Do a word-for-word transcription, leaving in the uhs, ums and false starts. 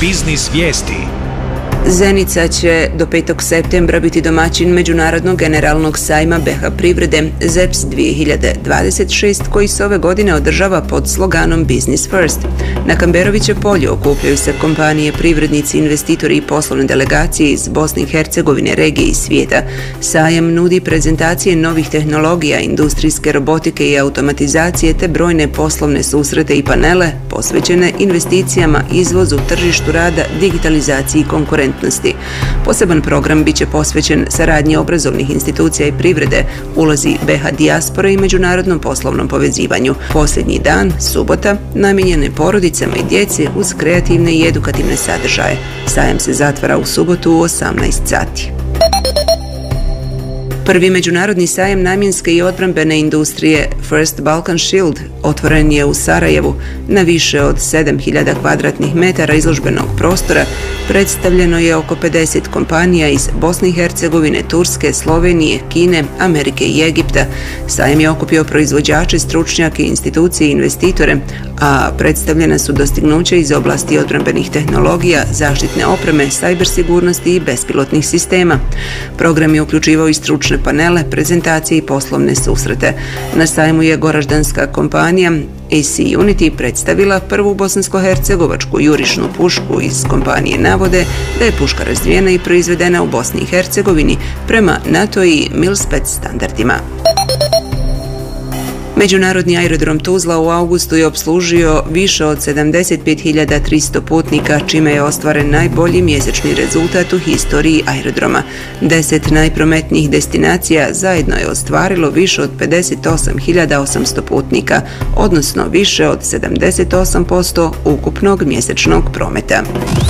Biznis vijesti. Zenica će do petog septembra biti domaćin Međunarodnog generalnog sajma be ha privrede Z E P S dvije hiljade dvadeset šest koji se ove godine održava pod sloganom Business First. Na Kamberoviće polju okupljaju se kompanije, privrednici, investitori i poslovne delegacije iz Bosne i Hercegovine, regije i svijeta. Sajam nudi prezentacije novih tehnologija, industrijske robotike i automatizacije te brojne poslovne susrete i panele posvećene investicijama, izvozu, tržištu rada, digitalizaciji i konkurentnosti. Poseban program biće posvećen saradnji obrazovnih institucija i privrede, ulozi be ha dijaspore i međunarodnom poslovnom povezivanju. Posljednji dan, subota, namijenjen je porodicama i djeci uz kreativne i edukativne sadržaje. Sajam se zatvara u subotu u osamnaest sati. Prvi međunarodni sajam namjenske i odbrambene industrije First Balkan Shield otvoren je u Sarajevu. Na više od sedam hiljada kvadratnih metara izložbenog prostora predstavljeno je oko pedeset kompanija iz Bosne i Hercegovine, Turske, Slovenije, Kine, Amerike i Egipta. Sajam je okupio proizvođače, stručnjake, institucije i investitore, a predstavljena su dostignuća iz oblasti odbrambenih tehnologija, zaštitne opreme, sajber sigurnosti i bespilotnih sistema. Program je uključivao i stručne panele, prezentacije i poslovne susrete. Na sajmu je goraždanska kompanija A C Unity predstavila prvu bosansko-hercegovačku jurišnu pušku. Iz kompanije navode da je puška razvijena i proizvedena u Bosni i Hercegovini prema NATO i Mil-Spec standardima. Međunarodni aerodrom Tuzla u augustu je opslužio više od sedamdeset pet hiljada tristo putnika, čime je ostvaren najbolji mjesečni rezultat u historiji aerodroma. Deset najprometnijih destinacija zajedno je ostvarilo više od pedeset osam hiljada osamsto putnika, odnosno više od sedamdeset osam posto ukupnog mjesečnog prometa.